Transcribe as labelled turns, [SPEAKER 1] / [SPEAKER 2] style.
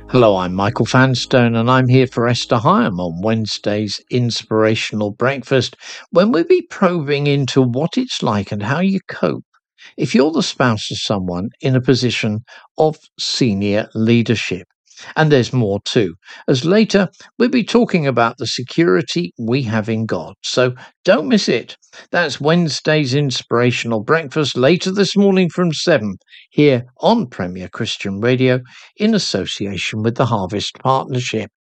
[SPEAKER 1] Hello, I'm Michael Fanstone, and I'm here for Esther Hyam on Wednesday's Inspirational Breakfast, when we'll be probing into what it's like and how you cope if you're the spouse of someone in a position of senior leadership. And there's more too, as later we'll be talking about the security we have in God. So don't miss it. That's Wednesday's Inspirational Breakfast later this morning from 7 here on Premier Christian Radio in association with the Harvest Partnership.